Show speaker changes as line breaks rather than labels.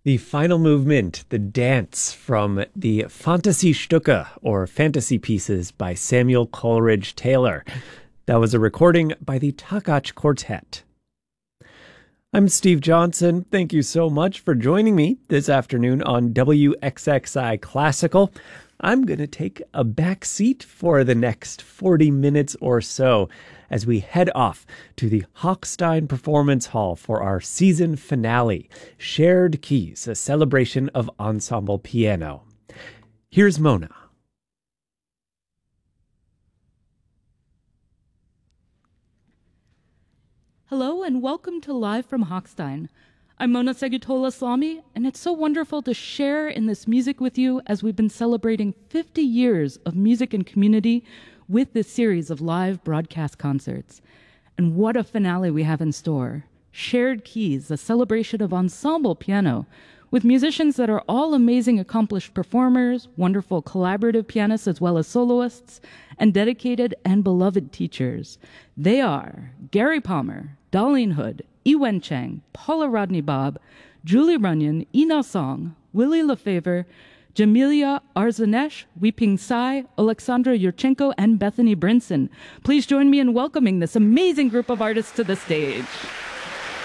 The final movement, the dance from the Fantasiestücke, or Fantasy Pieces by Samuel Coleridge Taylor. That was a recording by the Takach Quartet. I'm Steve Johnson. Thank you so much for joining me this afternoon on WXXI Classical. I'm going to take a back seat for the next 40 minutes or so as we head off to the Hochstein Performance Hall for our season finale, Shared Keys, a celebration of ensemble piano. Here's Mona.
Hello and welcome to Live from Hochstein. I'm Mona Segutola-Slami, and it's so wonderful to share in this music with you as we've been celebrating 50 years of music and community with this series of live broadcast concerts. And what a finale we have in store. Shared Keys, a celebration of ensemble piano, with musicians that are all amazing accomplished performers, wonderful collaborative pianists as well as soloists, and dedicated and beloved teachers. They are Gary Palmer, Darlene Hood, Ewen Chang, Paula Rodney Bob, Julie Runyon, Ina Song, Willie Lefevre, Jamilia Arzanesh, Weeping Sai, Alexandra Yurchenko, and Bethany Brinson. Please join me in welcoming this amazing group of artists to the stage.